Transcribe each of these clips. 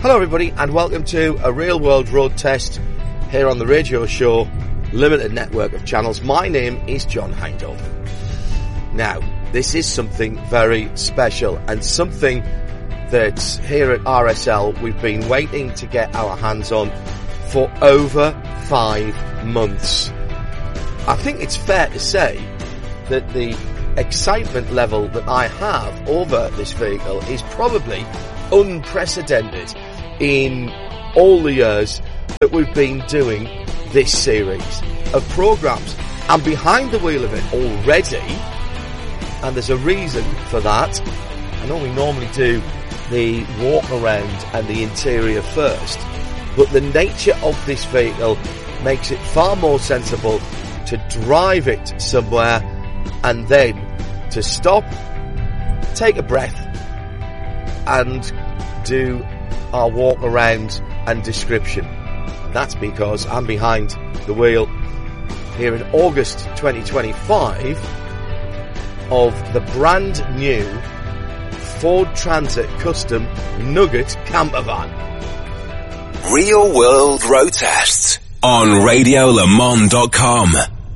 Hello everybody and welcome to a real world road test here on the radio show Limited Network of Channels. My name is John Hindle. Now, this is something very special and something that here at RSL we've been waiting to get our hands on for over 5 months. I think it's fair to say that the excitement level that I have over this vehicle is probably unprecedented in all the years that we've been doing this series of programmes. I'm behind the wheel of it already, and there's a reason for that. I know we normally do the walk around and the interior first, but the nature of this vehicle makes it far more sensible to drive it somewhere and then to stop, take a breath and do our walk around and description. That's because I'm behind the wheel here in August 2025 of the brand new Ford Transit Custom Nugget camper van. Real World Road Tests on RadioLeMans.com.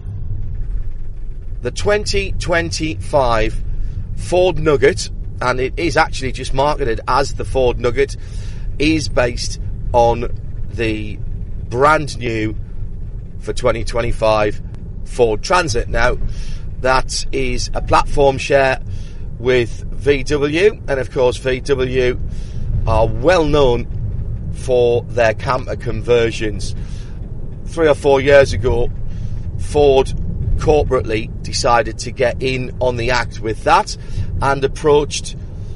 The 2025 Ford Nugget, and it is actually just marketed as the Ford Nugget, is based on the brand new for 2025 Ford Transit. Now, that is a platform share with VW, and of course VW are well known for their camper conversions. 3 or 4 years ago, Ford corporately decided to get in on the act with that and approached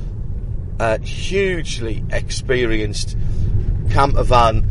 a hugely experienced camper van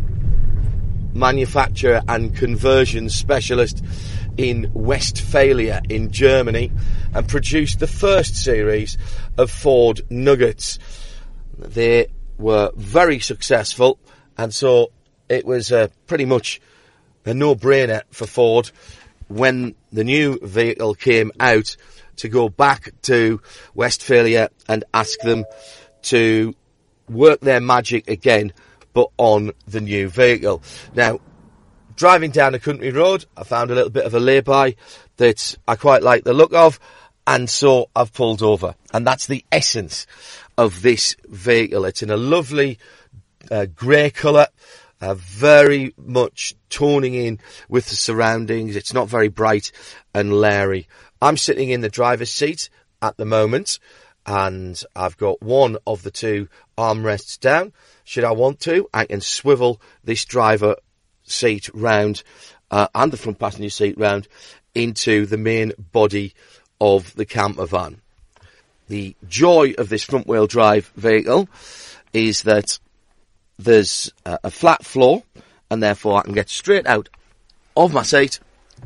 manufacturer and conversion specialist in Westphalia in Germany and produced the first series of Ford Nuggets. They were very successful, and so it was pretty much a no-brainer for Ford when the new vehicle came out to go back to Westphalia and ask them to work their magic again, but on the new vehicle. Now, driving down a country road, I found a little bit of a lay-by that I quite like the look of, and so I've pulled over. And that's the essence of this vehicle. It's in a lovely grey colour, very much toning in with the surroundings. It's not very bright and leery. I'm sitting in the driver's seat at the moment, and I've got one of the two armrests down. Should I want to, I can swivel this driver seat round and the front passenger seat round into the main body of the camper van. The joy of this front wheel drive vehicle is that there's a flat floor, and therefore I can get straight out of my seat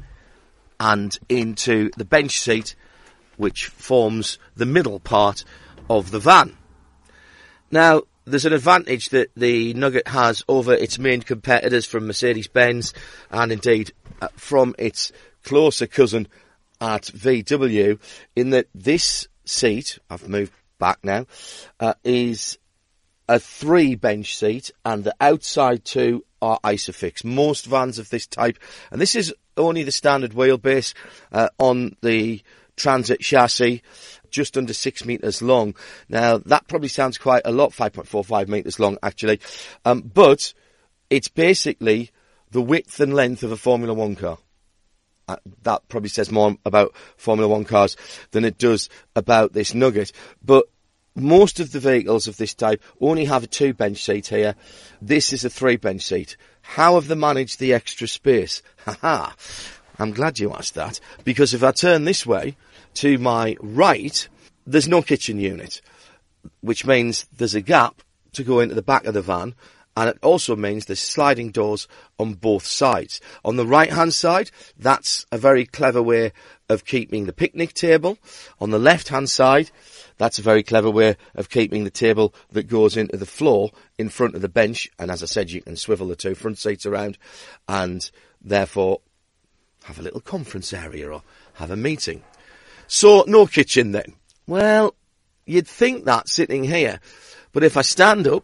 and into the bench seat, which forms the middle part of the van. Now, there's an advantage that the Nugget has over its main competitors from Mercedes-Benz and indeed from its closer cousin at VW, in that this seat, I've moved back now, is a 3 bench seat, and the outside 2 are Isofix. Most vans of this type, and this is only the standard wheelbase on the Transit chassis, just under 6 metres long. Now, that probably sounds quite a lot, 5.45 metres long actually, but it's basically the width and length of a Formula 1 car. That probably says more about Formula 1 cars than it does about this Nugget. But most of the vehicles of this type only have a 2 bench seat here. This is a 3 bench seat. How have they managed the extra space? Haha, I'm glad you asked that, because if I turn this way to my right, there's no kitchen unit, which means there's a gap to go into the back of the van, and it also means there's sliding doors on both sides. On the right-hand side, that's a very clever way of keeping the picnic table. On the left-hand side, that's a very clever way of keeping the table that goes into the floor in front of the bench. And as I said, you can swivel the 2 front seats around and therefore have a little conference area or have a meeting. So, no kitchen then. Well, you'd think that sitting here. But if I stand up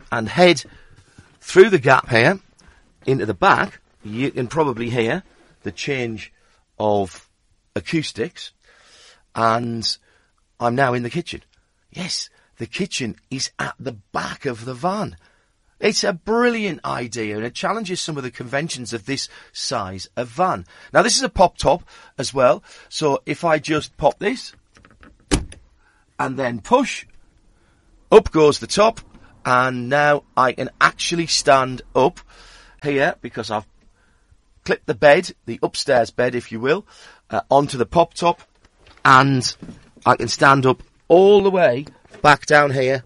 and head through the gap here into the back, you can probably hear the change of acoustics, and I'm now in the kitchen. Yes, the kitchen is at the back of the van. It's a brilliant idea, and it challenges some of the conventions of this size of van. Now, this is a pop top as well, so if I just pop this and then push, up goes the top, and now I can actually stand up here because I've clipped the bed, the upstairs bed, if you will, onto the pop top, and I can stand up all the way back down here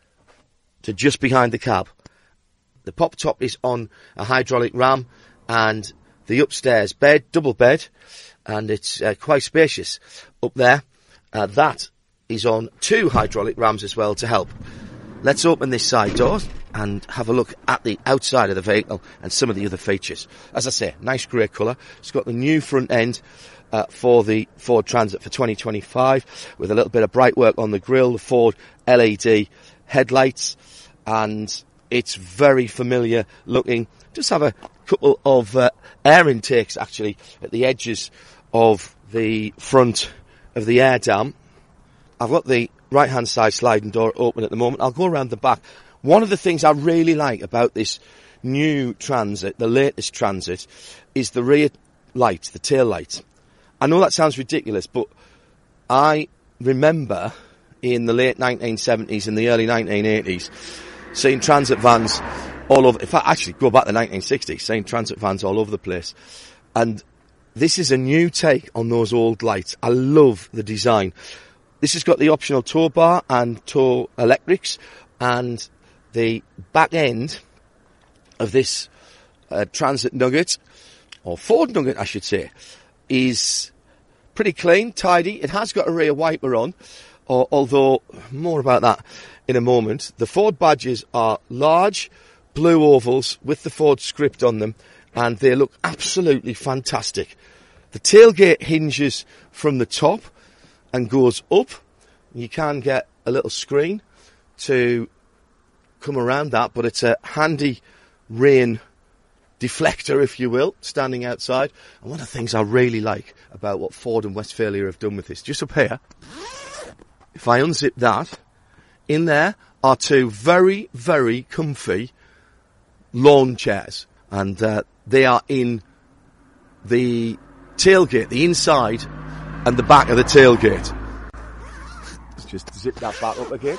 to just behind the cab. The pop top is on a hydraulic ram, and the upstairs bed, double bed, and it's quite spacious up there. That is on 2 hydraulic rams as well to help. Let's open this side door and have a look at the outside of the vehicle and some of the other features. As I say, nice grey colour. It's got the new front end for the Ford Transit for 2025 with a little bit of bright work on the grille, the Ford LED headlights, and it's very familiar looking. Just have a couple of air intakes actually at the edges of the front of the air dam. I've got the right hand side sliding door open at the moment. I'll go around the back. One of the things I really like about this new Transit, the latest Transit, is the rear light, the tail light. I know that sounds ridiculous, but I remember in the late 1970s and the early 1980s seeing Transit vans all over. In fact, actually, go back to the 1960s, seeing Transit vans all over the place. And this is a new take on those old lights. I love the design. This has got the optional tow bar and tow electrics, and the back end of this Transit Nugget, or Ford Nugget I should say, is pretty clean, tidy. It has got a rear wiper on, although more about that in a moment. The Ford badges are large blue ovals with the Ford script on them, and they look absolutely fantastic. The tailgate hinges from the top and goes up. You can get a little screen to come around that, but it's a handy rain deflector, if you will, standing outside. And one of the things I really like about what Ford and Westphalia have done with this, just up here, if I unzip that, in there are 2 very, very comfy lawn chairs, and they are in the tailgate, the inside and the back of the tailgate. Let's just zip that back up again.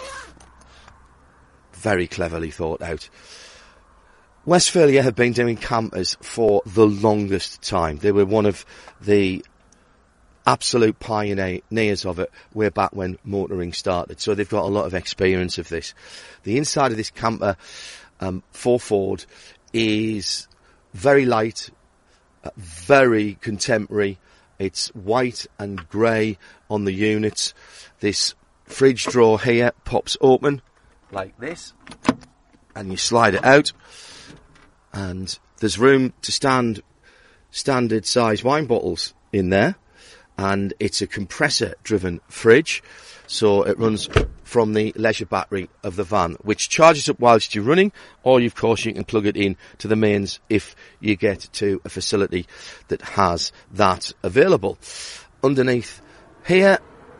Very cleverly thought out. Westphalia have been doing campers for the longest time. They were one of the absolute pioneers of it way back when motoring started. So they've got a lot of experience of this. The inside of this camper for Ford is very light, very contemporary. It's white and grey on the units. This fridge drawer here pops open like this, and you slide it out, and there's room to stand standard size wine bottles in there, and it's a compressor driven fridge, so it runs from the leisure battery of the van, which charges up whilst you're running, or of course you can plug it in to the mains if you get to a facility that has that available. Underneath here,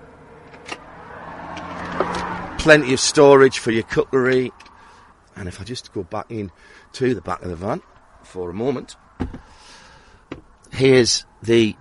plenty of storage for your cutlery. And if I just go back in to the back of the van for a moment, here's the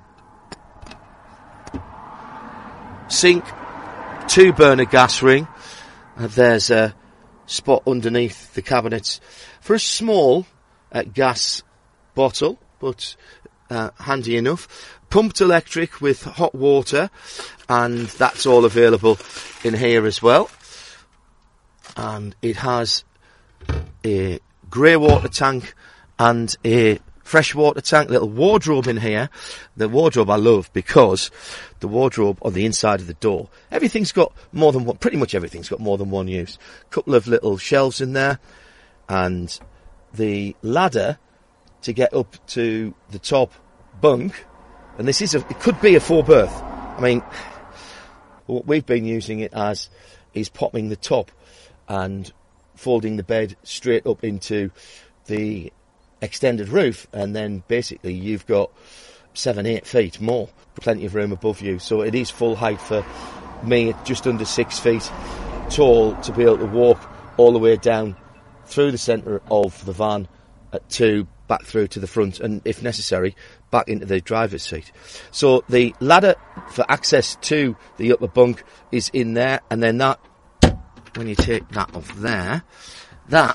sink, 2-burner gas ring. There's a spot underneath the cabinets for a small gas bottle, but handy enough. Pumped electric with hot water, and that's all available in here as well. And it has a grey water tank and a fresh water tank, little wardrobe in here. The wardrobe I love because the wardrobe on the inside of the door, everything's got more than one, pretty much everything's got more than one use. Couple of little shelves in there, and the ladder to get up to the top bunk. And this is it could be a 4-berth. I mean, what we've been using it as is popping the top and folding the bed straight up into the extended roof, and then basically you've got 7-8 feet more, plenty of room above you. So it is full height for me, just under 6 feet tall, to be able to walk all the way down through the centre of the van to back through to the front, and if necessary back into the driver's seat. So the ladder for access to the upper bunk is in there, and then that, when you take that off there, that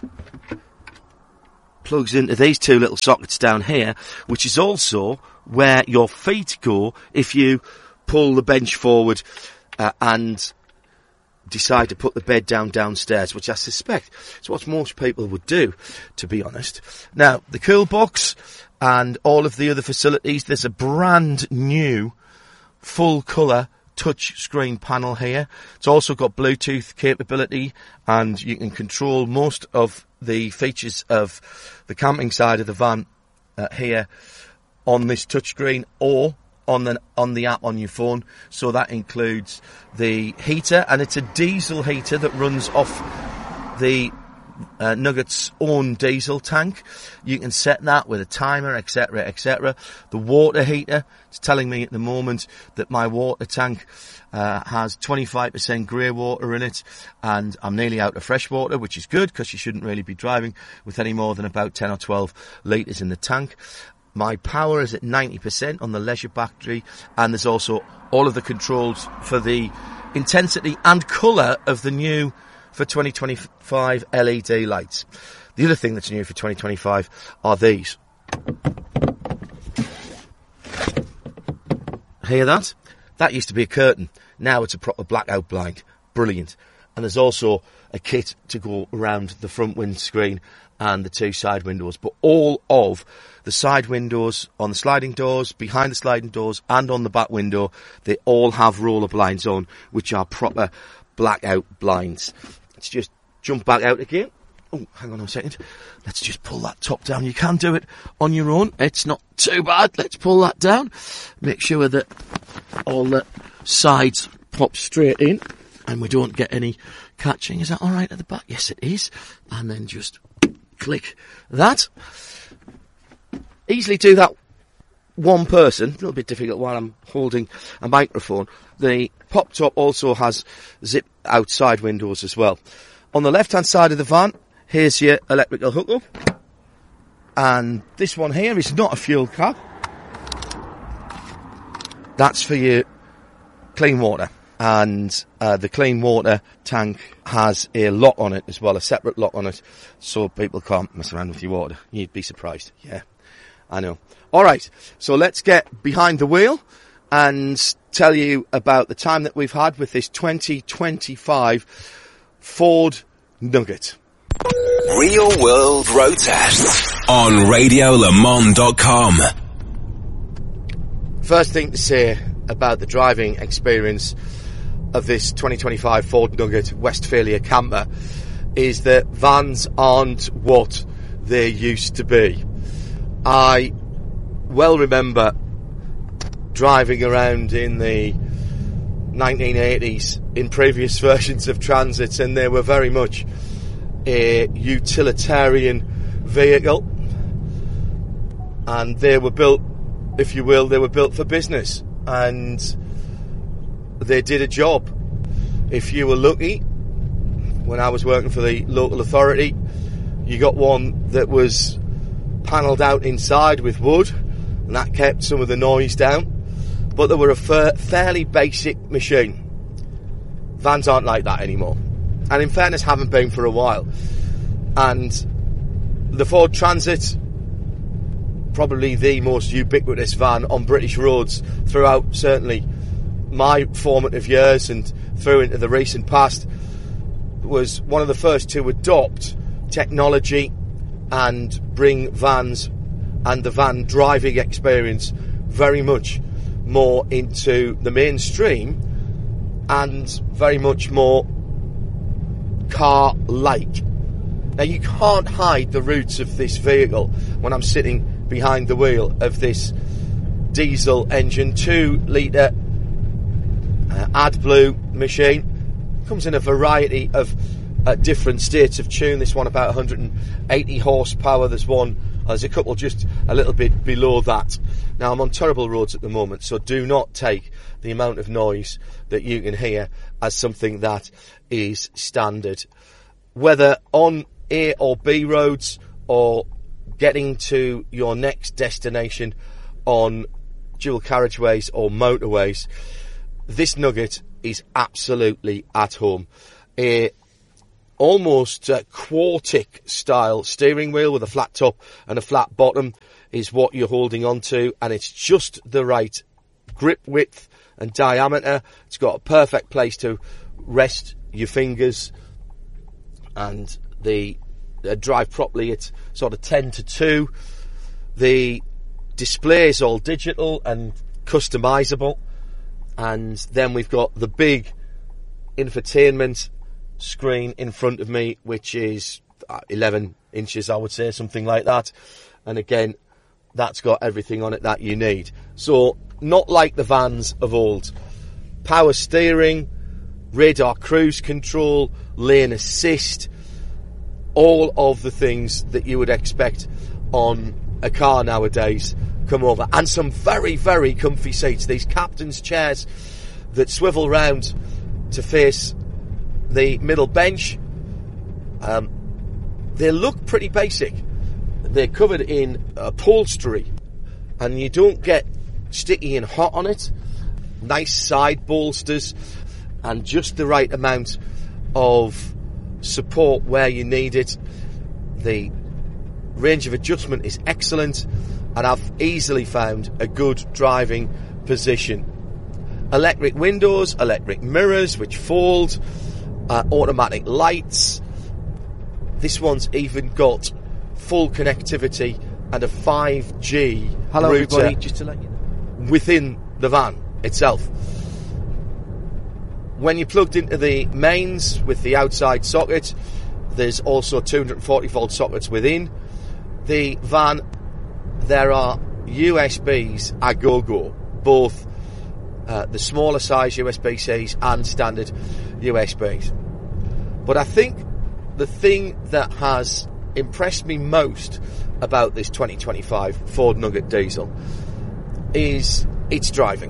plugs into these two little sockets down here, which is also where your feet go if you pull the bench forward and decide to put the bed down downstairs, which I suspect is what most people would do, to be honest. Now, the cool box and all of the other facilities, there's a brand new full colour touch screen panel here. It's also got Bluetooth capability, and you can control most of the features of the camping side of the van here on this touchscreen or on the app on your phone. So that includes the heater, and it's a diesel heater that runs off the Nugget's own diesel tank. You can set that with a timer, etc, etc. The water heater, it's telling me at the moment that my water tank has 25% grey water in it, and I'm nearly out of fresh water, which is good because you shouldn't really be driving with any more than about 10 or 12 litres in the tank. My power is at 90% on the leisure battery, and there's also all of the controls for the intensity and colour of the new for 2025 LED lights. The other thing that's new for 2025 are these. Hear that? That used to be a curtain. Now it's a proper blackout blind. Brilliant. And there's also a kit to go around the front windscreen and the two side windows. But all of the side windows on the sliding doors, behind the sliding doors, and on the back window, they all have roller blinds on, which are proper blackout blinds. Let's just jump back out again. Oh, hang on a second. Let's just pull that top down. You can do it on your own. It's not too bad. Let's pull that down. Make sure that all the sides pop straight in and we don't get any catching. Is that all right at the back? Yes, it is. And then just click that. Easily do that one person. A little bit difficult while I'm holding a microphone. The pop top also has zip outside windows as well. On the left hand side of the van, here's your electrical hookup. And this one here is not a fuel cap. That's for your clean water. And the clean water tank has a lock on it as well, a separate lock on it, so people can't mess around with your water. You'd be surprised. Yeah, I know. All right, so let's get behind the wheel and tell you about the time that we've had with this 2025 Ford Nugget. Real World Road Tests on RadioLeMans.com. First thing to say about the driving experience of this 2025 Ford Nugget Westphalia camper is that vans aren't what they used to be. I well remember driving around in the 1980s in previous versions of Transits, and they were very much a utilitarian vehicle, and they were built, if you will, they were built for business, and they did a job. If you were lucky, when I was working for the local authority, you got one that was panelled out inside with wood, and that kept some of the noise down, but they were a fairly basic machine. Vans aren't like that anymore, and in fairness haven't been for a while. And the Ford Transit, probably the most ubiquitous van on British roads throughout certainly my formative years and through into the recent past, was one of the first to adopt technology and bring vans and the van driving experience very much more into the mainstream and very much more car-like. Now, you can't hide the roots of this vehicle when I'm sitting behind the wheel of this diesel engine 2-litre AdBlue machine. Comes in a variety of at different states of tune. This one about 180 horsepower. There's a couple just a little bit below that. Now, I'm on terrible roads at the moment, so do not take the amount of noise that you can hear as something that is standard. Whether on A or B roads or getting to your next destination on dual carriageways or motorways, this Nugget is absolutely at home. Almost Quartic style steering wheel with a flat top and a flat bottom is what you're holding on to, and it's just the right grip width and diameter. It's got a perfect place to rest your fingers and the drive properly. It's sort of 10-2. The display is all digital and customizable, and then we've got the big infotainment screen in front of me, which is 11 inches, I would say, something like that. And again, that's got everything on it that you need. So, not like the vans of old. Power steering, radar cruise control, lane assist, all of the things that you would expect on a car nowadays come over. And some very, very comfy seats. These captain's chairs that swivel round to face the middle bench. They look pretty basic. They're covered in upholstery, and you don't get sticky and hot on it. Nice side bolsters and just the right amount of support where you need it. The range of adjustment is excellent, and I've easily found a good driving position. Electric windows, electric mirrors which fold, automatic lights. This one's even got full connectivity and a 5G Hello, router everybody, just to let you know, within the van itself. When you're plugged into the mains with the outside socket, there's also 240 volt sockets within the van. There are USBs a go-go, both the smaller size USB-Cs and standard USBs. But I think the thing that has impressed me most about this 2025 Ford Nugget diesel is its driving.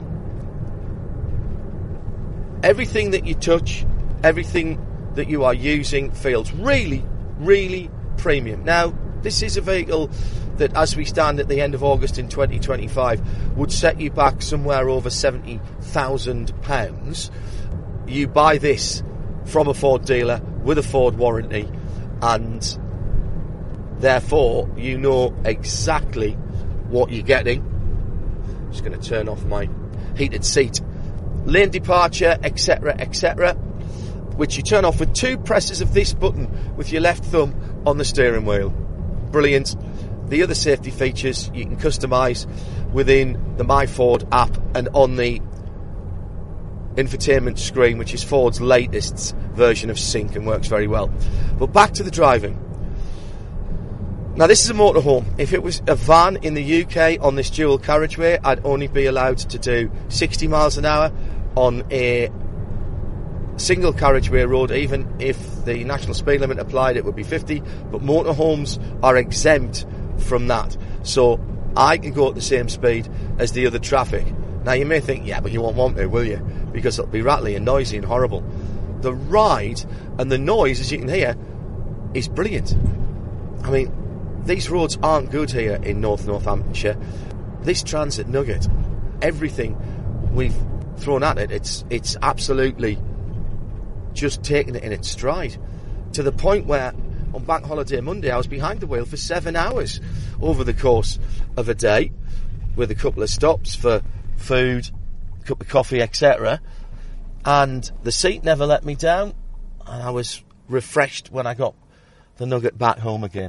Everything that you touch, everything that you are using feels really, really premium. Now, this is a vehicle that, as we stand at the end of August in 2025, would set you back somewhere over £70,000. You buy this from a Ford dealer with a Ford warranty, and therefore you know exactly what you're getting. I'm just going to turn off my heated seat. Lane departure, etc., etc., which you turn off with two presses of this button with your left thumb on the steering wheel. Brilliant. The other safety features you can customise within the MyFord app and on the infotainment screen, which is Ford's latest version of Sync and works very well. But back to the driving. Now, this is a motorhome. If it was a van in the UK on this dual carriageway, I'd only be allowed to do 60 miles an hour. On a single carriageway road, even if the national speed limit applied, it would be 50. But motorhomes are exempt from that. So I can go at the same speed as the other traffic. Now, you may think, yeah, but you won't want to, will you? Because it'll be rattly and noisy and horrible. The ride and the noise, as you can hear, is brilliant. I mean, these roads aren't good here in Northamptonshire. This Transit Nugget, everything we've thrown at it, it's absolutely just taking it in its stride. To the point where on Bank Holiday Monday I was behind the wheel for 7 hours over the course of a day, with a couple of stops for food, a cup of coffee, etc. And the seat never let me down, and I was refreshed when I got the Nugget back home again.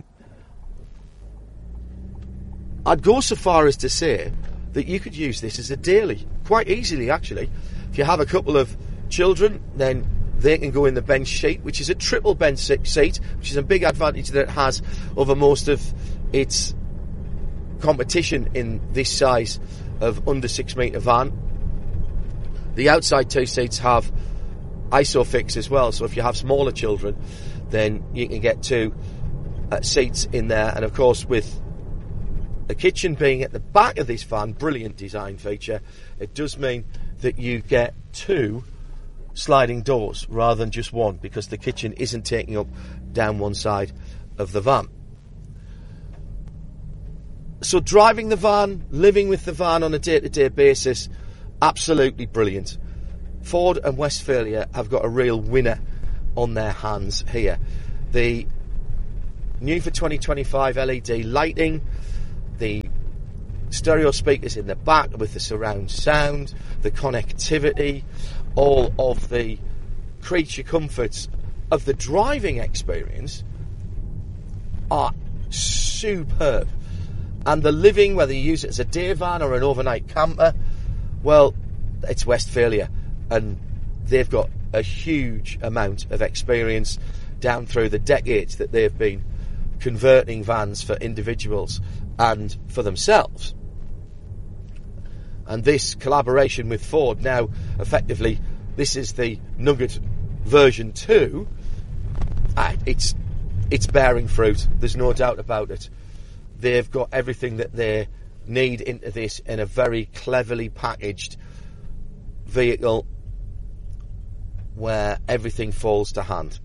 I'd go so far as to say that you could use this as a daily, quite easily actually. If you have a couple of children, then they can go in the bench seat, which is a triple bench seat, which is a big advantage that it has over most of its competition in this size of under 6 metre van. The outside two seats have ISOFIX as well, so if you have smaller children, then you can get 2 seats in there. And of course, with the kitchen being at the back of this van, brilliant design feature, it does mean that you get 2 sliding doors rather than just one, because the kitchen isn't taking up down one side of the van. So driving the van, living with the van on a day-to-day basis, absolutely brilliant. Ford and Westphalia have got a real winner on their hands here. The new for 2025 LED lighting, the stereo speakers in the back with the surround sound, the connectivity, all of the creature comforts of the driving experience are superb. And the living, whether you use it as a day van or an overnight camper, well, it's Westphalia, and they've got a huge amount of experience down through the decades that they've been converting vans for individuals and for themselves. And this collaboration with Ford, now effectively this is the Nugget version 2, it's bearing fruit, there's no doubt about it. They've got everything that they need into this in a very cleverly packaged vehicle where everything falls to hand.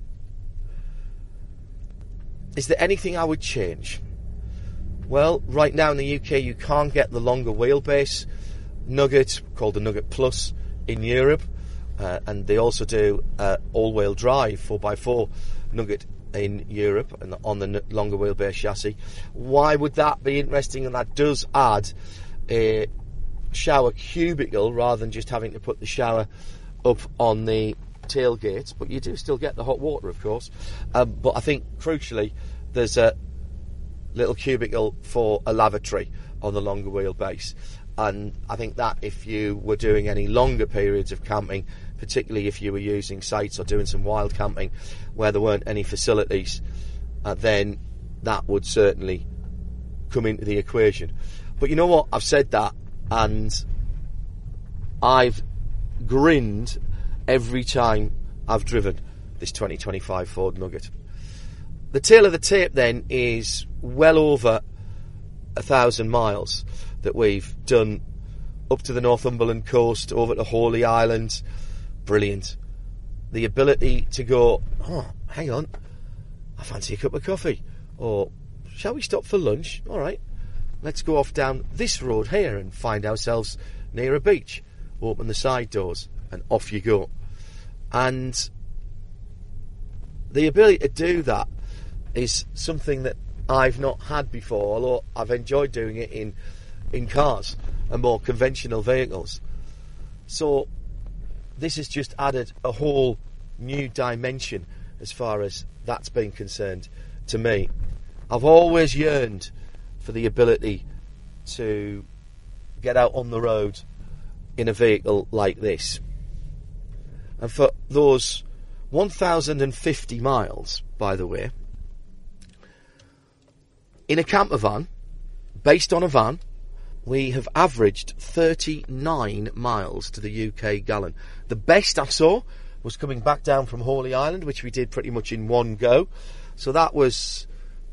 Is there anything I would change? Well, right now in the UK you can't get the longer wheelbase Nugget, called the Nugget Plus, in Europe, and they also do all-wheel drive 4x4 Nugget in Europe and on the longer wheelbase chassis. Why would that be interesting? And that does add a shower cubicle rather than just having to put the shower up on the tailgate, but you do still get the hot water, of course. But I think crucially there's a little cubicle for a lavatory on the longer wheelbase, and I think that if you were doing any longer periods of camping, particularly if you were using sites or doing some wild camping where there weren't any facilities, then that would certainly come into the equation. But you know what, I've said that and I've grinned every time I've driven this 2025 Ford Nugget. The tail of the tape then is well over 1,000 miles that we've done up to the Northumberland coast, over to Holy Island. Brilliant. The ability to go, oh, hang on, I fancy a cup of coffee, or shall we stop for lunch? All right, let's go off down this road here and find ourselves near a beach. Open the side doors and off you go. And the ability to do that is something that I've not had before, although I've enjoyed doing it in cars and more conventional vehicles. So this has just added a whole new dimension as far as that's been concerned to me. I've always yearned for the ability to get out on the road in a vehicle like this. And for those 1,050 miles, by the way, in a camper van, based on a van, we have averaged 39 miles to the UK gallon. The best I saw was coming back down from Holy Island, which we did pretty much in one go. So that was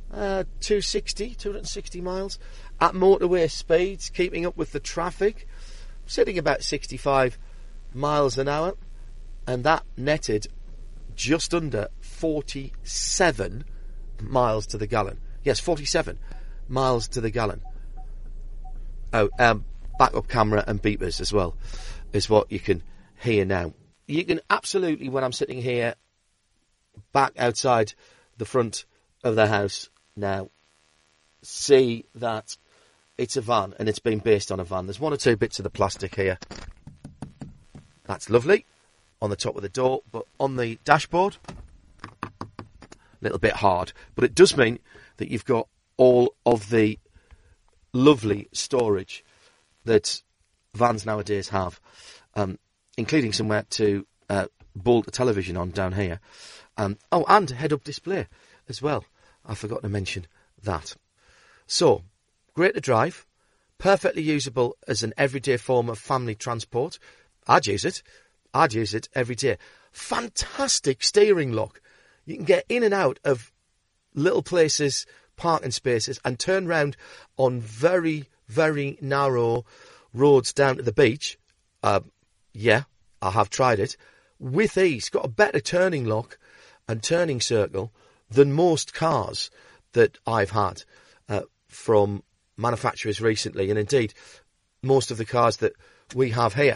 260 miles at motorway speeds, keeping up with the traffic, sitting about 65 miles an hour, and that netted just under 47 miles to the gallon. Yes, 47 miles to the gallon. Oh, backup camera and beepers as well is what you can hear now. You can absolutely, when I'm sitting here back outside the front of the house now, see that it's a van and it's been based on a van. There's one or two bits of the plastic here. That's lovely on the top of the door, but on the dashboard, a little bit hard. But it does mean that you've got all of the lovely storage that vans nowadays have, including somewhere to bolt a television on down here. And head-up display as well. I forgot to mention that. So, great to drive, perfectly usable as an everyday form of family transport. I'd use it every day. Fantastic steering lock. You can get in and out of little places, parking spaces, and turn round on very, very narrow roads down to the beach. Yeah, I have tried it. With ease, got a better turning lock and turning circle than most cars that I've had from manufacturers recently, and indeed most of the cars that we have here.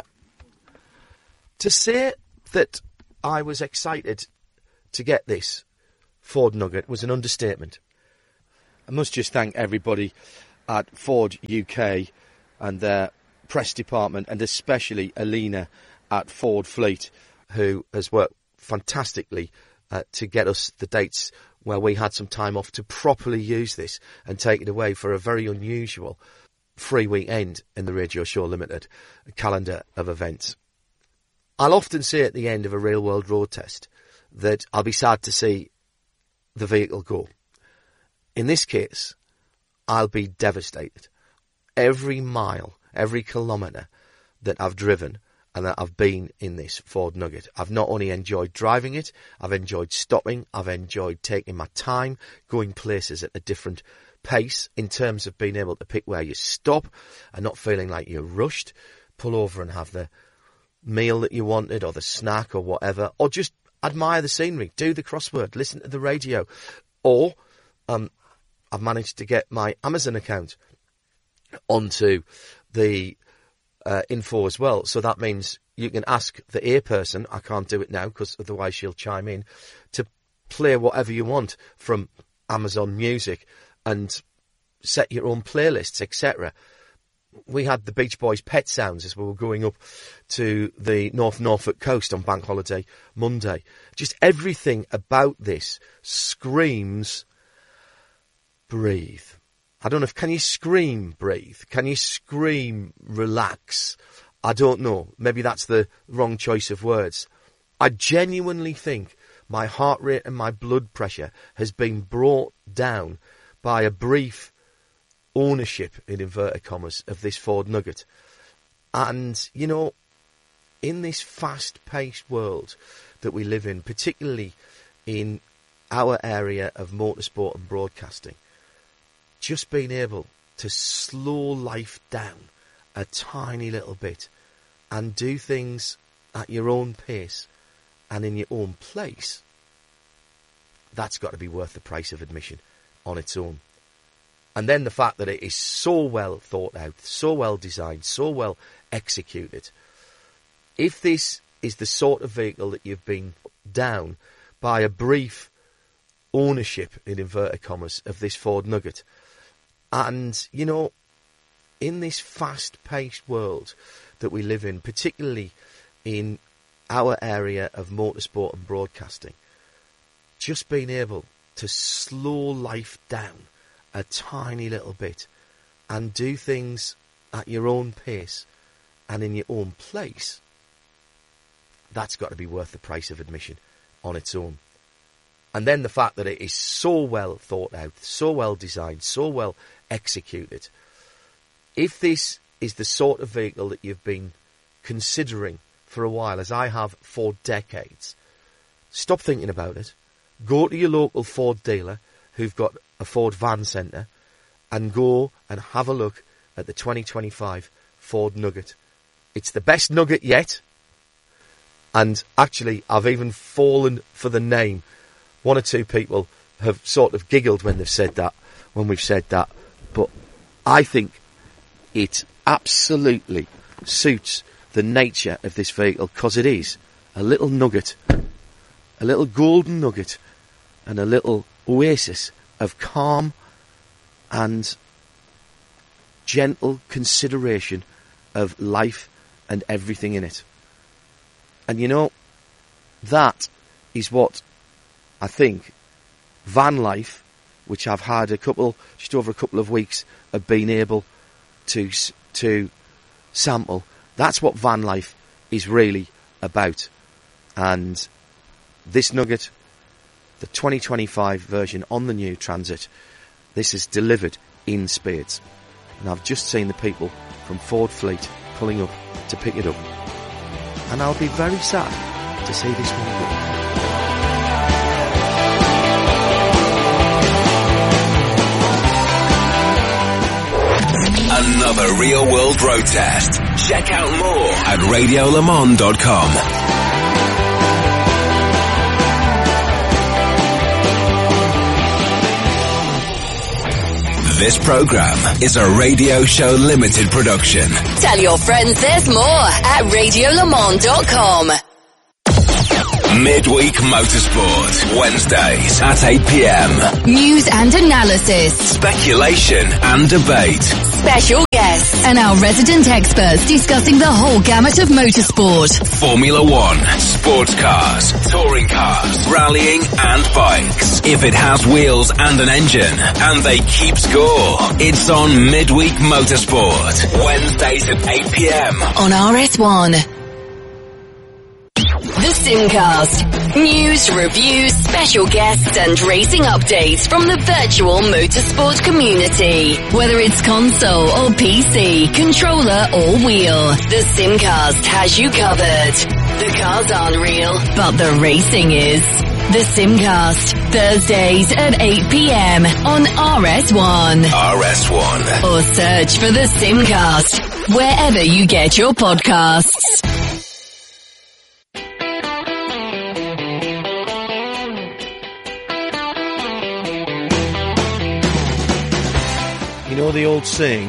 To say that I was excited to get this Ford Nugget was an understatement. I must just thank everybody at Ford UK and their press department, and especially Alina at Ford Fleet, who has worked fantastically to get us the dates where we had some time off to properly use this and take it away for a very unusual free weekend in the Radio Show Limited calendar of events. I'll often say at the end of a real-world road test that I'll be sad to see the vehicle go. In this case, I'll be devastated. Every mile, every kilometre that I've driven and that I've been in this Ford Nugget, I've not only enjoyed driving it, I've enjoyed stopping, I've enjoyed taking my time, going places at a different pace in terms of being able to pick where you stop and not feeling like you're rushed, pull over and have the meal that you wanted or the snack or whatever, or just admire the scenery, do the crossword, listen to the radio. Or I've managed to get my Amazon account onto the info as well, so that means you can ask the A person, I can't do it now because otherwise she'll chime in, to play whatever you want from Amazon Music and set your own playlists, etc. We had the Beach Boys' Pet Sounds as we were going up to the North Norfolk coast on Bank Holiday Monday. Just everything about this screams breathe. I don't know if, can you scream breathe? Can you scream relax? I don't know. Maybe that's the wrong choice of words. I genuinely think my heart rate and my blood pressure has been brought down by a brief ownership, in inverted commas, of this Ford Nugget. And, you know, in this fast-paced world that we live in, particularly in our area of motorsport and broadcasting, just being able to slow life down a tiny little bit and do things at your own pace and in your own place, that's got to be worth the price of admission on its own. And then the fact that it is so well thought out, so well designed, so well executed. If this is the sort of vehicle that you've been down by a brief ownership, in inverted commas, of this Ford Nugget, and, you know, in this fast-paced world that we live in, particularly in our area of motorsport and broadcasting, just being able to slow life down a tiny little bit and do things at your own pace and in your own place, that's got to be worth the price of admission on its own. And then the fact that it is so well thought out, so well designed, so well executed. If this is the sort of vehicle that you've been considering for a while, as I have for decades, stop thinking about it. Go to your local Ford dealer who've got a Ford Van Centre and go and have a look at the 2025 Ford Nugget. It's the best Nugget yet. And actually, I've even fallen for the name. One or two people have sort of giggled when they've said that, when we've said that. But I think it absolutely suits the nature of this vehicle, because it is a little nugget, a little golden nugget, and a little oasis of calm and gentle consideration of life and everything in it. And you know, that is what I think van life, which I've had just over a couple of weeks of being able to sample, that's what van life is really about. And this Nugget, the 2025 version on the new Transit, this is delivered in spades. And I've just seen the people from Ford Fleet pulling up to pick it up. And I'll be very sad to see this one go. another Real World Road Test. Check out more at radiolemans.com. This program is a Radio Show Limited production. Tell your friends there's more at radiolemans.com. Midweek Motorsport, Wednesdays at 8 p.m. News and analysis, speculation and debate, special guests, and our resident experts discussing the whole gamut of motorsport. Formula One, sports cars, touring cars, rallying and bikes. If it has wheels and an engine, and they keep score, it's on Midweek Motorsport, Wednesdays at 8 p.m. on RS1. The Simcast. News, reviews, special guests and racing updates from the virtual motorsport community. Whether it's console or PC, controller or wheel, the Simcast has you covered. The cars aren't real, but the racing is. The Simcast, Thursdays at 8 p.m. on RS1. RS1. Or search for the Simcast wherever you get your podcasts. You know the old saying,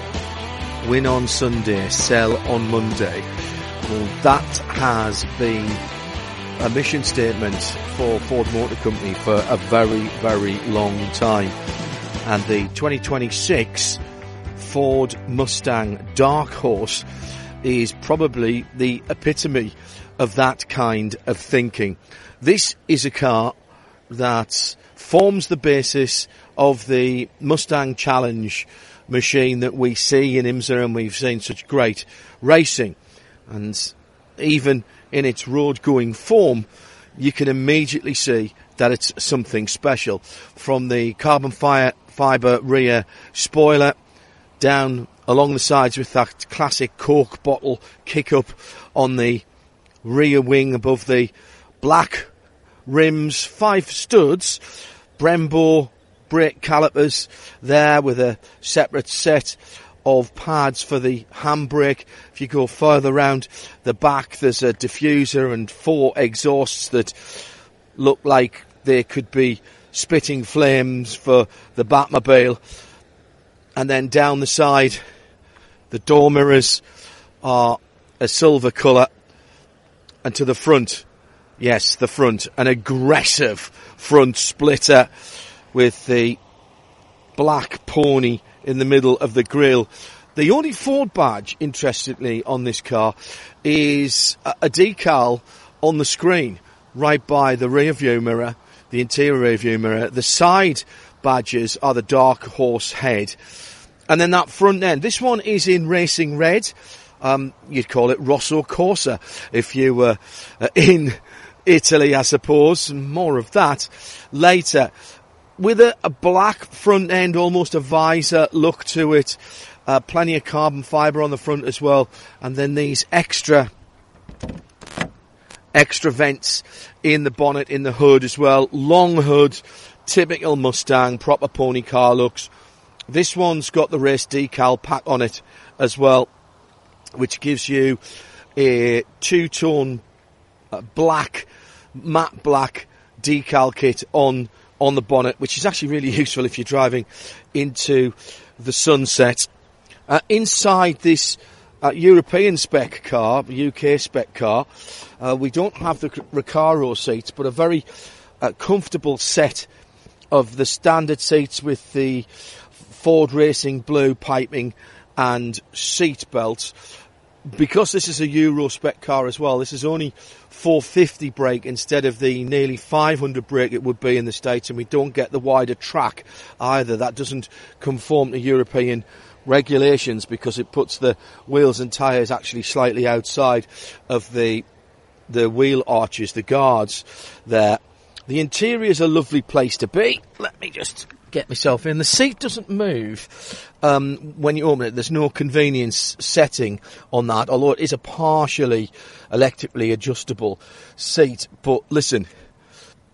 win on Sunday, sell on Monday. Well, that has been a mission statement for Ford Motor Company for a very, very long time. And the 2026 Ford Mustang Dark Horse is probably the epitome of that kind of thinking. This is a car that forms the basis of the Mustang Challenge machine that we see in IMSA, and we've seen such great racing. And even in its road-going form, you can immediately see that it's something special. From the carbon fibre rear spoiler down along the sides with that classic Coke bottle kick-up on the rear wing above the black rims, 5 studs, Brembo brake calipers there with a separate set of pads for the handbrake. If you go further round the back, there's a diffuser and 4 exhausts that look like they could be spitting flames for the Batmobile. And then down the side, the door mirrors are a silver colour. And to the front, yes, the front, an aggressive front splitter with the black pony in the middle of the grille. The only Ford badge, interestingly, on this car is a decal on the screen right by the rear view mirror, the interior rear view mirror. The side badges are the Dark Horse head. And then that front end, this one is in racing red. You'd call it Rosso Corsa if you were in Italy, I suppose. More of that later. With a black front end, almost a visor look to it. Plenty of carbon fibre on the front as well. And then these extra vents in the bonnet, in the hood as well. Long hood, typical Mustang, proper pony car looks. This one's got the race decal pack on it as well, which gives you a two-tone black, matte black decal kit on the bonnet, which is actually really useful if you're driving into the sunset. Inside this European spec car, UK spec car, we don't have the Recaro seats, but a very comfortable set of the standard seats with the Ford Racing Blue piping and seat belts. Because this is a Euro spec car as well, this is only 450 brake instead of the nearly 500 brake it would be in the States, and we don't get the wider track either. That doesn't conform to European regulations because it puts the wheels and tyres actually slightly outside of the wheel arches, the guards there. The interior is a lovely place to be. Let me just get myself in. The seat doesn't move when you open it. There's no convenience setting on that, although it is a partially electrically adjustable seat. But listen,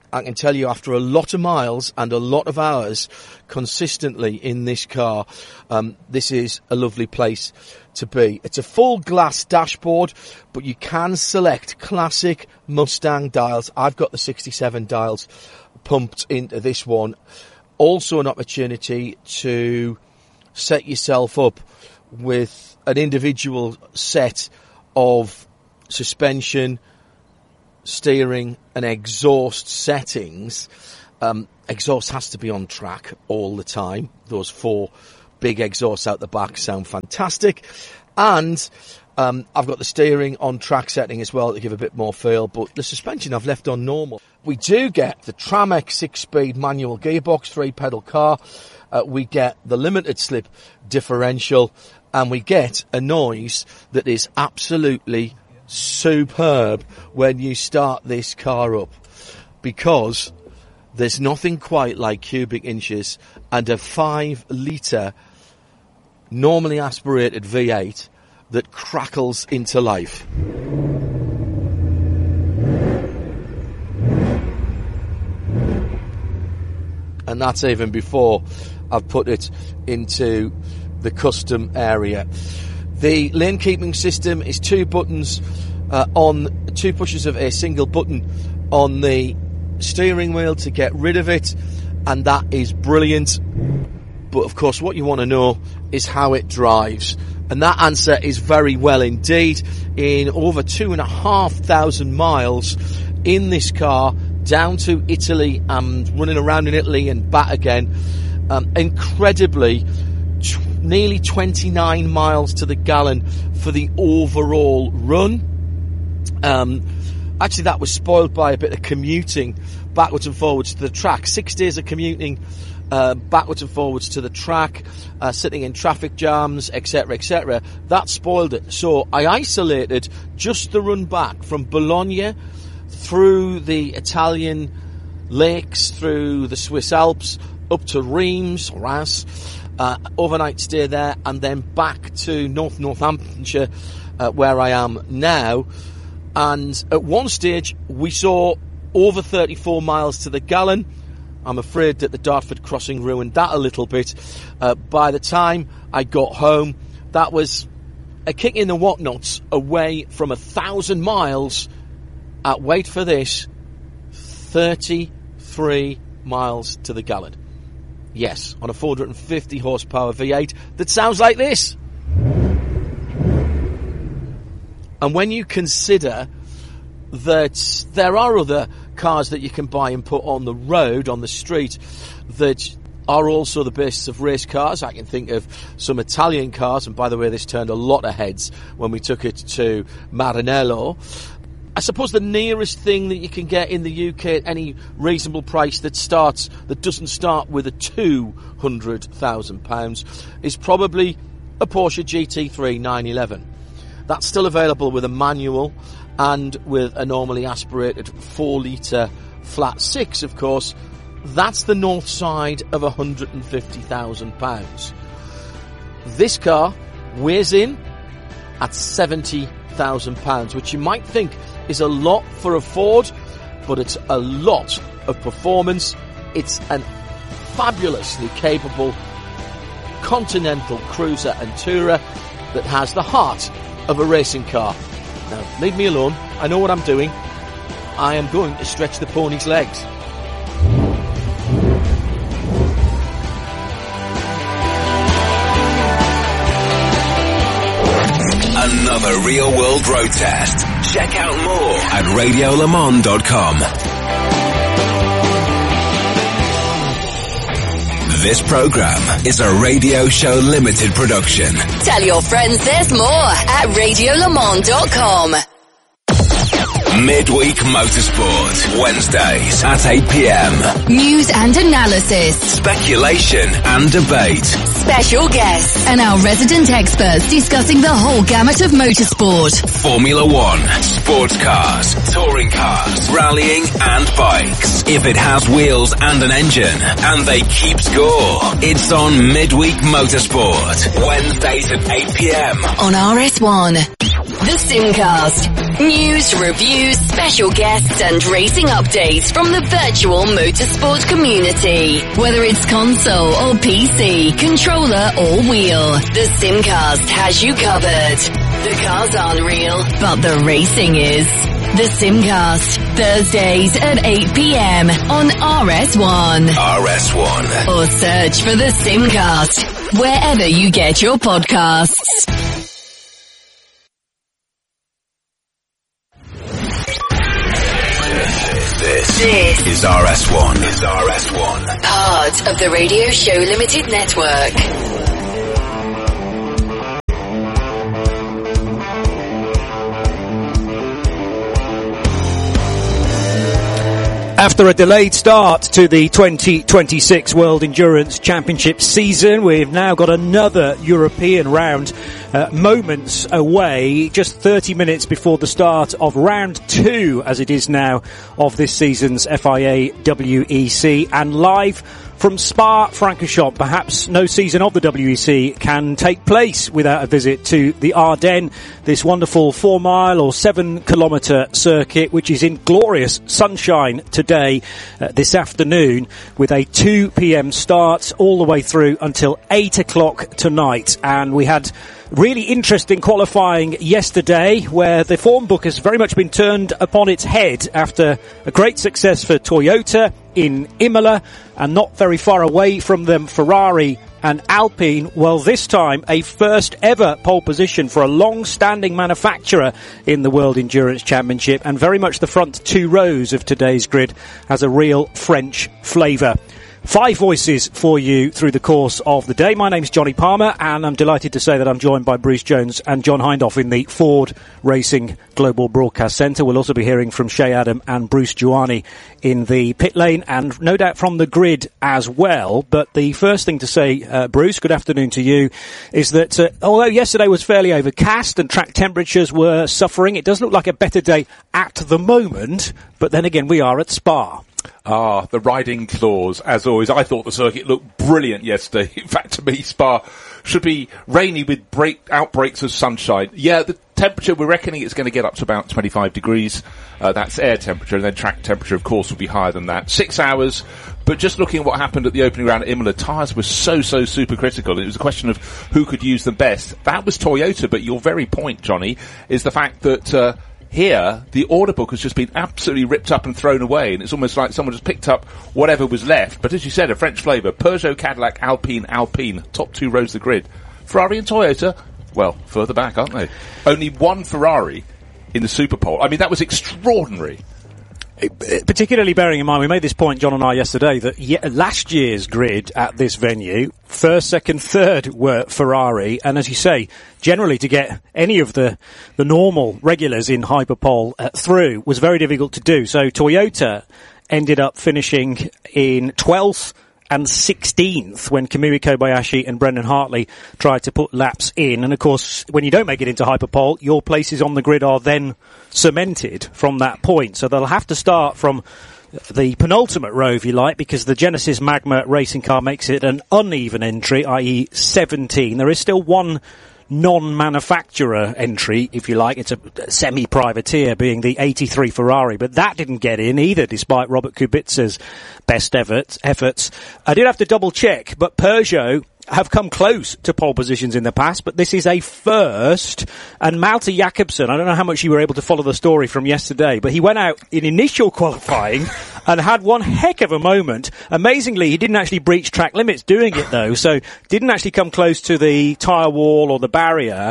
I can tell you after a lot of miles and a lot of hours consistently in this car, this is a lovely place to be. It's a full glass dashboard, but you can select classic Mustang dials. I've got the 67 dials pumped into this one. Also an opportunity to set yourself up with an individual set of suspension, steering and exhaust settings. Exhaust has to be on track all the time. Those 4 big exhausts out the back sound fantastic. And I've got the steering on track setting as well to give a bit more feel, but the suspension I've left on normal. We do get the Tramex 6-speed manual gearbox, 3-pedal car. We get the limited slip differential, and we get a noise that is absolutely superb when you start this car up, because there's nothing quite like cubic inches and a 5-litre normally aspirated V8 that crackles into life. And that's even before I've put it into the custom area. The lane keeping system is 2 buttons on 2 pushes of a single button on the steering wheel to get rid of it, and that is brilliant. But of course what you want to know is how it drives, and that answer is very well indeed. In over 2,500 miles in this car, down to Italy and running around in Italy and back again, incredibly nearly 29 miles to the gallon for the overall run. Actually that was spoiled by a bit of commuting backwards and forwards to the track. 6 days of commuting backwards and forwards to the track, sitting in traffic jams, etc., etc. That spoiled it. So I isolated just the run back from Bologna through the Italian lakes, through the Swiss Alps, up to Reims, overnight stay there, and then back to Northamptonshire, where I am now. And at one stage we saw over 34 miles to the gallon. I'm afraid that the Dartford crossing ruined that a little bit. By the time I got home, that was a kick in the whatnots away from 1,000 miles at, wait for this, 33 miles to the gallon. Yes, on a 450 horsepower V8 that sounds like this. And when you consider that there are other cars that you can buy and put on the road, on the street, that are also the basis of race cars. I can think of some Italian cars, and by the way, this turned a lot of heads when we took it to Maranello. I suppose the nearest thing that you can get in the UK at any reasonable price that doesn't start with a £200,000 is probably a Porsche GT3 911. That's still available with a manual and with a normally aspirated 4-litre flat 6, of course. That's the north side of £150,000. This car weighs in at £70,000, which you might think is a lot for a Ford, but it's a lot of performance. It's an fabulously capable continental cruiser and tourer that has the heart of a racing car. Now, leave me alone. I know what I'm doing. I am going to stretch the pony's legs. Another real-world road test. Check out more at radiolemans.com. This program is a Radio Show Limited production. Tell your friends there's more at radiolemans.com. Midweek Motorsport, Wednesdays at 8 p.m. News and analysis, speculation and debate, special guests, and our resident experts discussing the whole gamut of motorsport. Formula One, sports cars, touring cars, rallying and bikes. If it has wheels and an engine, and they keep score, it's on Midweek Motorsport, Wednesdays at 8 p.m. on RS1. The Simcast. News, reviews, special guests and racing updates from the virtual motorsport community. Whether it's console or PC, controller or wheel, the Simcast has you covered. The cars aren't real, but the racing is. The Simcast, Thursdays at 8 p.m. on RS1. RS1. Or search for the Simcast wherever you get your podcasts. This is RS1. Part of the Radio Show Limited Network. After a delayed start to the 2026 World Endurance Championship season, we've now got another European round moments away, just 30 minutes before the start of round 2, as it is now, of this season's FIA WEC, and live from Spa-Francorchamps. Perhaps no season of the WEC can take place without a visit to the Ardennes, this wonderful 4-mile or 7-kilometre circuit, which is in glorious sunshine today, this afternoon, with a 2 p.m. start all the way through until 8 o'clock tonight. And we had really interesting qualifying yesterday, where the form book has very much been turned upon its head after a great success for Toyota in Imola, and not very far away from them, Ferrari and Alpine. Well, this time a first ever pole position for a long-standing manufacturer in the World Endurance Championship, and very much the front 2 rows of today's grid has a real French flavour. 5 voices for you through the course of the day. My name's Johnny Palmer, and I'm delighted to say that I'm joined by Bruce Jones and John Hindhaugh in the Ford Racing Global Broadcast Centre. We'll also be hearing from Shea Adam and Bruce Giuani in the pit lane, and no doubt from the grid as well. But the first thing to say, Bruce, good afternoon to you, is that although yesterday was fairly overcast and track temperatures were suffering, it does look like a better day at the moment. But then again, we are at Spa. The riding clause, as always. I thought the circuit looked brilliant yesterday. In fact, to me, Spa should be rainy with outbreaks of sunshine. Yeah, the temperature, we're reckoning it's going to get up to about 25 degrees. That's air temperature, and then track temperature, of course, will be higher than that. 6 hours, but just looking at what happened at the opening round at Imola, tyres were so super critical. It was a question of who could use them best. That was Toyota, but your very point, Johnny, is the fact that here, the order book has just been absolutely ripped up and thrown away, and it's almost like someone just picked up whatever was left. But as you said, a French flavour. Peugeot, Cadillac, Alpine, top 2 rows of the grid. Ferrari and Toyota, well, further back, aren't they? Only one Ferrari in the Super Pole. I mean, that was extraordinary. Particularly bearing in mind, we made this point, John and I, yesterday, that last year's grid at this venue, first, second, third were Ferrari, and as you say, generally to get any of the normal regulars in Hyperpole through was very difficult to do. So Toyota ended up finishing in 12th and 16th when Kamui Kobayashi and Brendan Hartley tried to put laps in. And of course, when you don't make it into Hyperpole, your places on the grid are then cemented from that point. So they'll have to start from the penultimate row, if you like, because the Genesis Magma racing car makes it an uneven entry, i.e. 17. There is still one non-manufacturer entry, if you like. It's a semi-privateer, being the 83 Ferrari, but that didn't get in either, despite Robert Kubica's best efforts. I did have to double check, but Peugeot have come close to pole positions in the past, but this is a first. And Malte Jakobsen, I don't know how much you were able to follow the story from yesterday, but he went out in initial qualifying and had one heck of a moment. Amazingly, he didn't actually breach track limits doing it though, so didn't actually come close to the tyre wall or the barrier,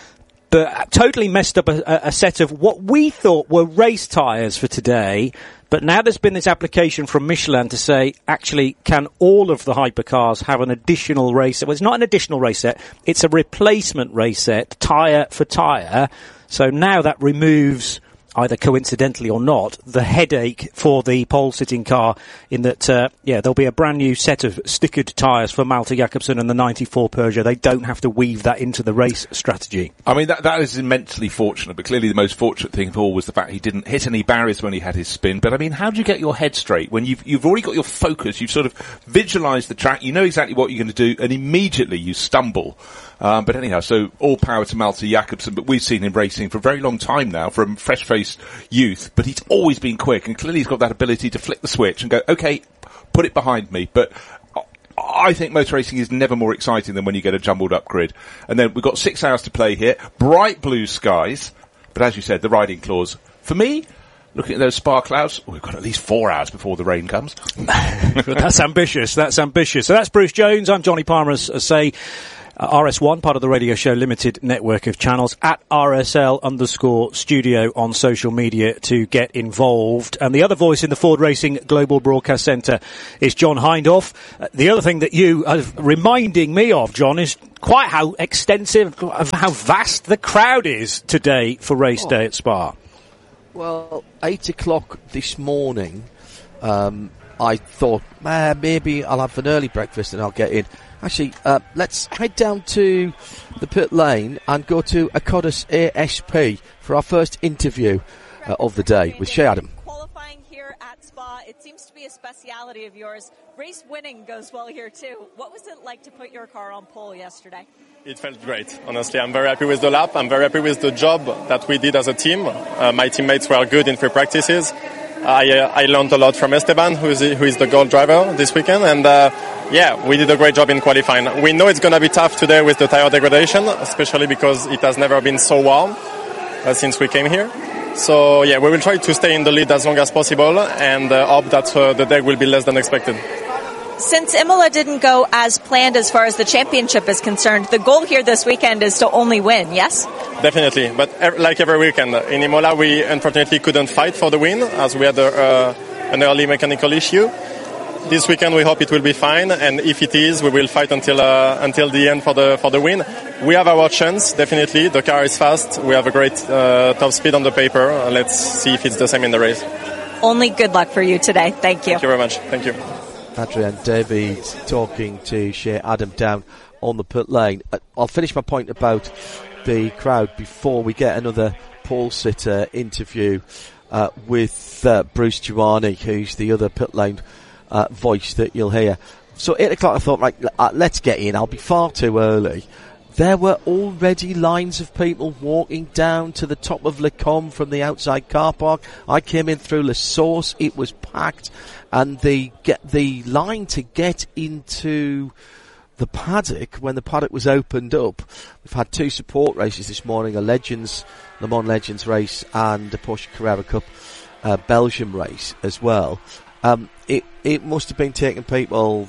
but totally messed up a set of what we thought were race tyres for today. But now there's been this application from Michelin to say, actually, can all of the hypercars have an additional race set? Well, it's not an additional race set. It's a replacement race set, tyre for tyre. So now that removes either coincidentally or not, the headache for the pole-sitting car in that, there'll be a brand new set of stickered tyres for Malte Jakobsen and the 94 Peugeot. They don't have to weave that into the race strategy. I mean, that is immensely fortunate, but clearly the most fortunate thing of all was the fact he didn't hit any barriers when he had his spin. But I mean, how do you get your head straight when you've already got your focus, you've sort of visualised the track, you know exactly what you're going to do, and immediately you stumble. But anyhow, so all power to Malte Jakobsen, but we've seen him racing for a very long time now, from fresh-faced youth, but he's always been quick, and clearly he's got that ability to flick the switch and go, okay, put it behind me. But I think motor racing is never more exciting than when you get a jumbled up grid. And then we've got 6 hours to play here, bright blue skies, but as you said, the riding clause. For me, looking at those Spa clouds, we've got at least 4 hours before the rain comes. That's ambitious. So that's Bruce Jones. I'm Johnny Palmer, as say. RS1, part of the Radio Show Limited network of channels, at RSL_studio on social media to get involved. And the other voice in the Ford Racing Global Broadcast Centre is John Hindhaugh. The other thing that you are reminding me of, John, is quite how extensive, how vast the crowd is today for race day at Spa. Well, 8 o'clock this morning, I thought, maybe I'll have an early breakfast and I'll get in. Actually, let's head down to the pit lane and go to Akkodis ASP for our first interview of the day with Shea Adam. Qualifying here at Spa, it seems to be a speciality of yours. Race winning goes well here too. What was it like to put your car on pole yesterday? It felt great. Honestly, I'm very happy with the lap. I'm very happy with the job that we did as a team. My teammates were good in free practices. I learned a lot from Esteban, who is the gold driver this weekend, and we did a great job in qualifying. We know it's going to be tough today with the tire degradation, especially because it has never been so warm since we came here. So we will try to stay in the lead as long as possible and hope that the day will be less than expected. Since Imola didn't go as planned as far as the championship is concerned, the goal here this weekend is to only win, yes? Definitely, but like every weekend, in Imola we unfortunately couldn't fight for the win as we had an early mechanical issue. This weekend we hope it will be fine, and if it is, we will fight until the end for the win. We have our chance, definitely. The car is fast. We have a great top speed on the paper. Let's see if it's the same in the race. Only good luck for you today. Thank you. Thank you very much. Thank you. Adrian David talking to Shea Adam down on the pit lane. I'll finish my point about the crowd before we get another pole sitter interview with Bruce Giovanni, who's the other pit lane voice that you'll hear. So 8 o'clock I thought, right, let's get in. I'll be far too early. There were already lines of people walking down to the top of Le Com from the outside car park. I came in through La Source. It was packed. And the line to get into the paddock, when the paddock was opened up, we've had 2 support races this morning, a Le Mans Legends race and a Porsche Carrera Cup Belgium race as well. It must have been taking people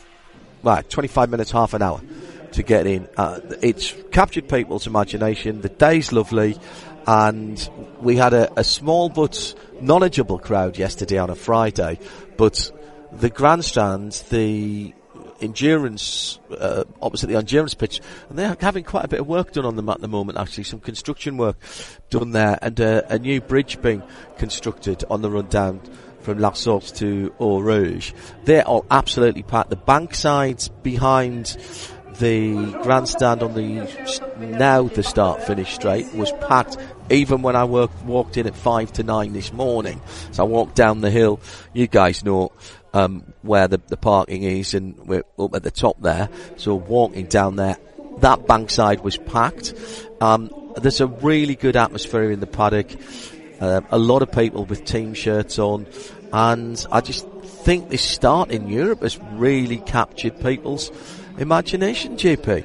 25 minutes, half an hour to get in. It's captured people's imagination. The day's lovely, and we had a small but knowledgeable crowd yesterday on a Friday, but the grandstand, the endurance, opposite the endurance pitch, and they're having quite a bit of work done on them at the moment, actually, some construction work done there, and a new bridge being constructed on the run down from La Source to Eau Rouge. They're all absolutely packed. The banksides behind the grandstand on the start-finish straight was packed even when I walked in at 5 to 9 this morning. So I walked down the hill. You guys know where the parking is, and we're up at the top there. So walking down there, that bankside was packed. There's a really good atmosphere in the paddock. A lot of people with team shirts on, and I just think this start in Europe has really captured people's imagination, JP.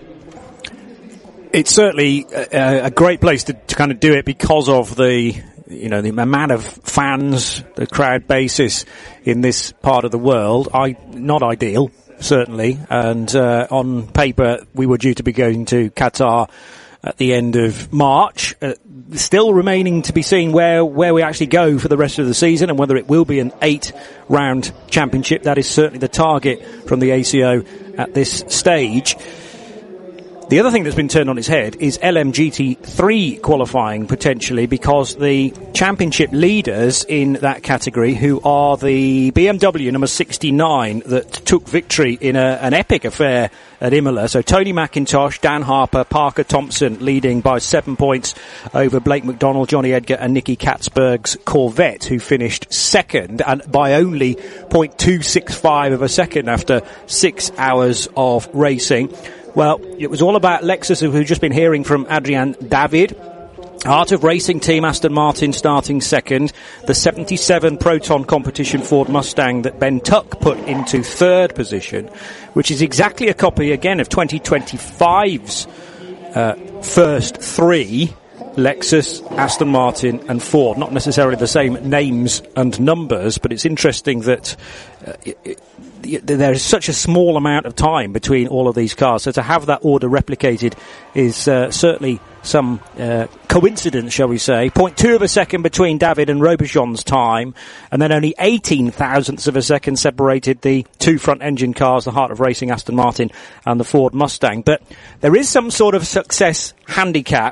It's certainly a great place to kind of do it because of the amount of fans, the crowd basis in this part of the world. Not ideal, certainly. And on paper, we were due to be going to Qatar at the end of March. Still remaining to be seen where we actually go for the rest of the season and whether it will be an 8-round championship. That is certainly the target from the ACO at this stage. The other thing that's been turned on its head is LMGT3 qualifying, potentially, because the championship leaders in that category, who are the BMW number 69 that took victory in an epic affair at Imola. So Tony McIntosh, Dan Harper, Parker Thompson leading by 7 points over Blake McDonald, Johnny Edgar and Nicky Katzberg's Corvette, who finished second and by only 0.265 of a second after 6 hours of racing. Well, it was all about Lexus, who've just been hearing from Adrian David. Art of Racing team Aston Martin starting second. The 77 Proton competition Ford Mustang that Ben Tuck put into third position, which is exactly a copy again of 2025's first three. Lexus, Aston Martin and Ford. Not necessarily the same names and numbers, but it's interesting that there is such a small amount of time between all of these cars. So to have that order replicated is certainly some coincidence, shall we say. 0.2 of a second between David and Robichon's time, and then only 18 thousandths of a second separated the two front-engine cars, the Heart of Racing Aston Martin and the Ford Mustang. But there is some sort of success handicap